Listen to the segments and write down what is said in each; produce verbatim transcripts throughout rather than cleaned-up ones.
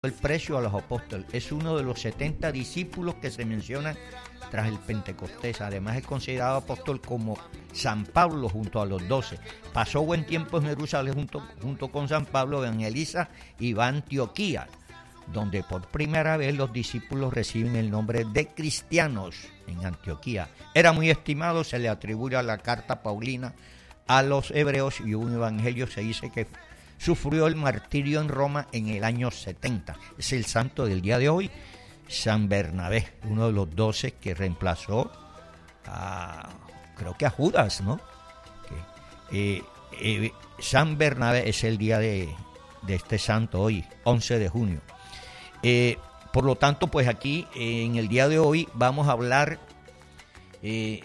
el precio a los apóstoles. Es uno de los setenta discípulos que se mencionan tras el Pentecostés. Además es considerado apóstol como San Pablo junto a los doce. Pasó buen tiempo en Jerusalén junto, junto con San Pablo, evangeliza y va a Antioquía, donde por primera vez los discípulos reciben el nombre de cristianos en Antioquía. Era muy estimado, se le atribuye a la carta paulina a los hebreos y un evangelio se dice que sufrió el martirio en Roma en el año setenta. Es el santo del día de hoy, San Bernabé, uno de los doce que reemplazó a, creo que a Judas, ¿no? Que, eh, eh, San Bernabé es el día de, de este santo hoy, once de junio. Eh, por lo tanto, pues aquí eh, en el día de hoy vamos a hablar eh,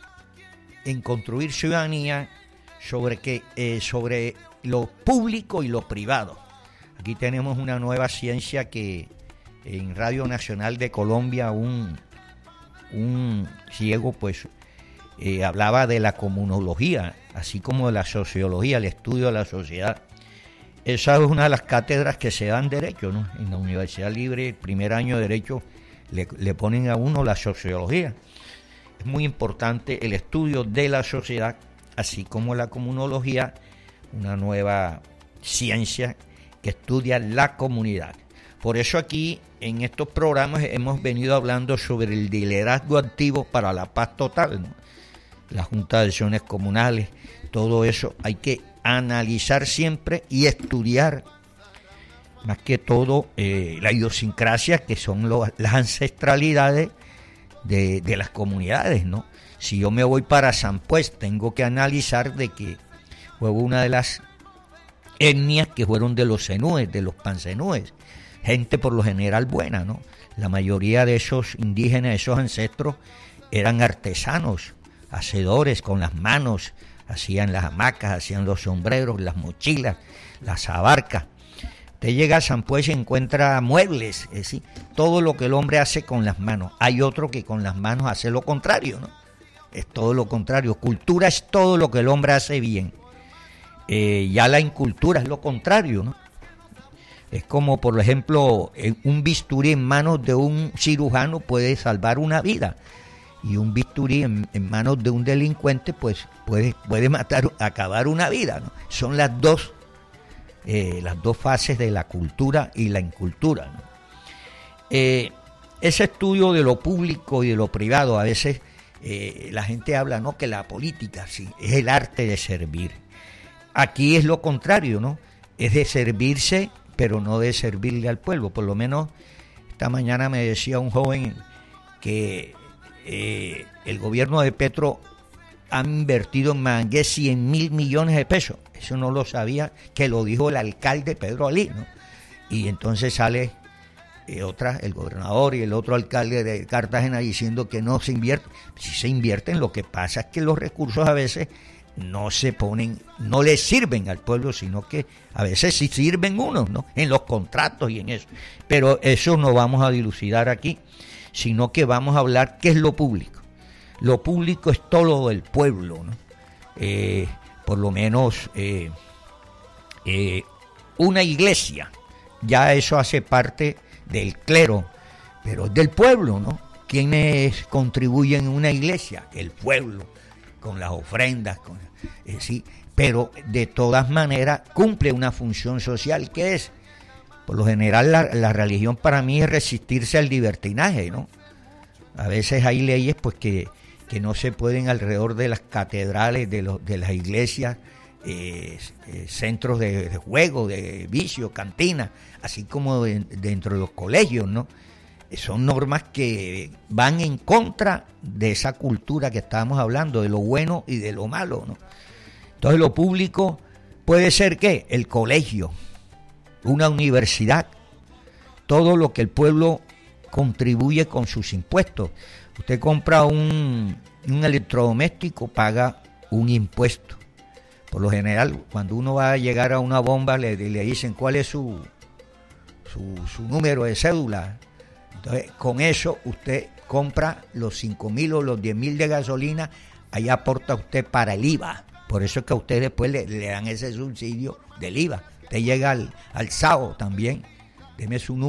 en construir ciudadanía sobre que eh, sobre lo público y lo privado. Aquí tenemos una nueva ciencia que en Radio Nacional de Colombia un, un ciego pues eh, hablaba de la comunología, así como de la sociología, el estudio de la sociedad. Esa es una de las cátedras que se dan derecho, ¿no? En la Universidad Libre, el primer año de derecho, le, le ponen a uno la sociología. Es muy importante el estudio de la sociedad, así como la comunología, una nueva ciencia que estudia la comunidad. Por eso aquí en estos programas hemos venido hablando sobre el liderazgo activo para la paz total, ¿no? La Junta de Acciones Comunales, todo eso hay que analizar siempre y estudiar más que todo eh, la idiosincrasia que son lo, las ancestralidades de, de las comunidades, ¿no? Si yo me voy para San Pues, tengo que analizar de que fue una de las etnias que fueron de los zenúes, de los panzenúes, gente por lo general buena, ¿no? La mayoría de esos indígenas, esos ancestros, eran artesanos, hacedores con las manos, hacían las hamacas, hacían los sombreros, las mochilas, las abarcas. Usted llega a San Pues y encuentra muebles, es decir, todo lo que el hombre hace con las manos. Hay otro que con las manos hace lo contrario, ¿no? Es todo lo contrario. Cultura es todo lo que el hombre hace bien. Eh, ya la incultura es lo contrario, ¿no? Es como, por ejemplo, un bisturí en manos de un cirujano puede salvar una vida, y un bisturí en, en manos de un delincuente pues puede, puede matar, acabar una vida, ¿no? Son las dos, eh, las dos fases de la cultura y la incultura, ¿no? Eh, ese estudio de lo público y de lo privado, a veces eh, la gente habla, ¿no?, que la política sí, es el arte de servir. Aquí es lo contrario, ¿no? Es de servirse, pero no de servirle al pueblo. Por lo menos esta mañana me decía un joven que eh, el gobierno de Petro ha invertido en Mangué cien mil millones de pesos. Eso no lo sabía, que lo dijo el alcalde Pedro Alí, ¿no? Y entonces sale eh, otra, el gobernador y el otro alcalde de Cartagena diciendo que no se invierte. Si se invierten, lo que pasa es que los recursos a veces no se ponen, no le sirven al pueblo, sino que a veces sí sirven unos, ¿no?, en los contratos y en eso. Pero eso no vamos a dilucidar aquí, sino que vamos a hablar qué es lo público. Lo público es todo lo del pueblo, ¿no? Eh, por lo menos eh, eh, una iglesia, ya eso hace parte del clero, pero es del pueblo, ¿no? ¿Quiénes contribuyen en una iglesia? El pueblo, con las ofrendas, con, eh, sí, pero de todas maneras cumple una función social que es, por lo general la, la religión para mí es resistirse al libertinaje, ¿no? A veces hay leyes pues que, que no se pueden alrededor de las catedrales, de, los, de las iglesias, eh, eh, centros de, de juego, de vicio, cantinas, así como de, dentro de los colegios, ¿no? Son normas que van en contra de esa cultura que estábamos hablando, de lo bueno y de lo malo, ¿no? Entonces lo público puede ser, ¿qué? El colegio, una universidad, todo lo que el pueblo contribuye con sus impuestos. Usted compra un, un electrodoméstico, paga un impuesto. Por lo general, cuando uno va a llegar a una bomba, le, le dicen cuál es su, su, su número de cédula. Entonces, con eso usted compra los cinco mil o los diez mil de gasolina, ahí aporta usted para el I V A. Por eso es que a usted después le, le dan ese subsidio del I V A. Usted llega al, al S A O también, deme su